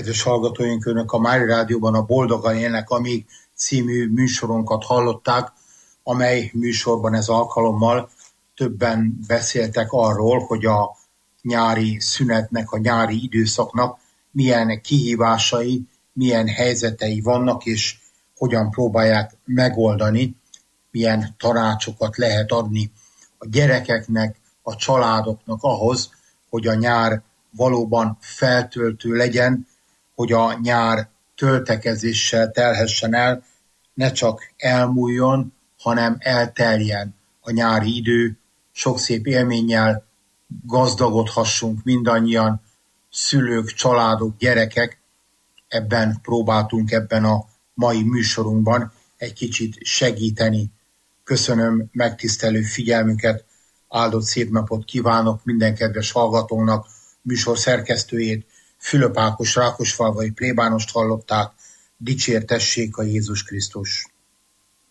Kedves hallgatóink, Önök a Mária Rádióban a Boldogan élnek amíg című műsorunkat hallották, amely műsorban ez alkalommal többen beszéltek arról, hogy a nyári szünetnek, a nyári időszaknak milyen kihívásai, milyen helyzetei vannak, és hogyan próbálják megoldani, milyen tanácsokat lehet adni a gyerekeknek, a családoknak ahhoz, hogy a nyár valóban feltöltő legyen, hogy a nyár töltekezéssel telhessen el, ne csak elmúljon, hanem elteljen a nyári idő, sok szép élménnyel gazdagodhassunk mindannyian, szülők, családok, gyerekek. Ebben próbáltunk ebben a mai műsorunkban egy kicsit segíteni. Köszönöm megtisztelő figyelmüket, áldott szép napot kívánok minden kedves hallgatónak, műsor szerkesztőjét, Fülöp Ákos rákosfalvai plébánost hallották, dicsértessék a Jézus Krisztus.